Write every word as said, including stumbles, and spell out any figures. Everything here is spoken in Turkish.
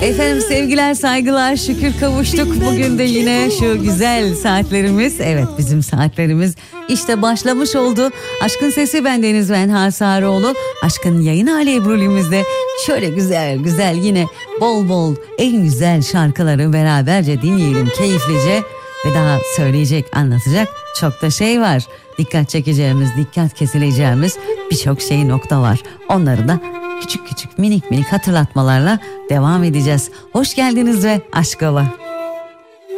Efendim sevgiler saygılar, şükür kavuştuk. Bugün de yine şu güzel saatlerimiz, evet bizim saatlerimiz işte başlamış oldu. Aşkın Sesi, bendeniz ben Hasaroğlu. Aşkın yayın hali Ebru'limizde şöyle güzel güzel yine bol bol en güzel şarkıları beraberce dinleyelim keyiflice. Ve daha söyleyecek, anlatacak çok da şey var. Dikkat çekeceğimiz, dikkat kesileceğimiz birçok şey, nokta var. Onları da küçük küçük minik minik hatırlatmalarla devam edeceğiz. Hoş geldiniz ve aşk ola.